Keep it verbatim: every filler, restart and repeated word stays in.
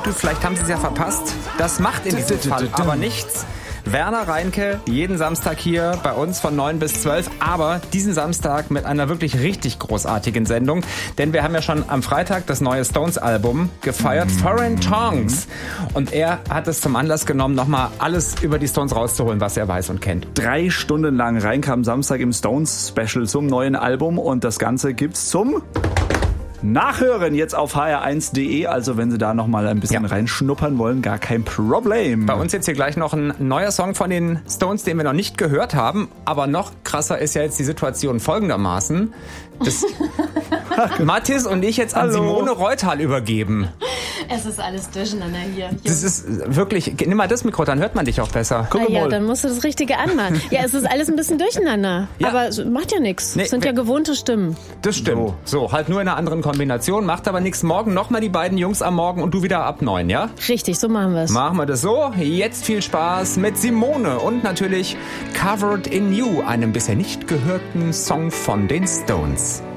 Titel, vielleicht haben Sie es ja verpasst. Das macht in diesem Fall aber nichts. Werner Reinke, jeden Samstag hier bei uns von neun bis zwölf, aber diesen Samstag mit einer wirklich richtig großartigen Sendung, denn wir haben ja schon am Freitag das neue Stones-Album gefeiert, mm. Foreign Tongues, und er hat es zum Anlass genommen, nochmal alles über die Stones rauszuholen, was er weiß und kennt. Drei Stunden lang Reinke am Samstag im Stones-Special zum neuen Album, und das Ganze gibt's zum Nachhören jetzt auf h r eins punkt d e, also wenn Sie da noch mal ein bisschen ja. reinschnuppern wollen, gar kein Problem. Bei uns jetzt hier gleich noch ein neuer Song von den Stones, den wir noch nicht gehört haben, aber noch krasser ist ja jetzt die Situation folgendermaßen, dass Mathis und ich jetzt an Hallo. Simone Reuthal übergeben. Es ist alles durcheinander hier. Das ist wirklich, nimm mal das Mikro, dann hört man dich auch besser. Guck ah, ja, mal. Dann musst du das Richtige anmachen. Ja, es ist alles ein bisschen durcheinander, ja. aber es macht ja nichts. Nee, es sind ja gewohnte Stimmen. Das stimmt. So. so, halt nur in einer anderen Kombination, macht aber nichts. Morgen nochmal die beiden Jungs am Morgen und du wieder ab neun, ja? Richtig, so machen wir es. Machen wir das so. Jetzt viel Spaß mit Simone und natürlich Covered in You, einem bisher nicht gehörten Song von den Stones.